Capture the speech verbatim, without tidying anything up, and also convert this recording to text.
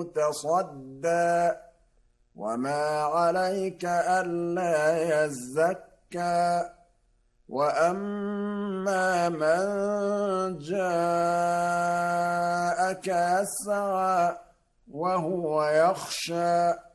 تصدى وما عليك ألا يزكى وأما من جاءك يسعى وهو يخشى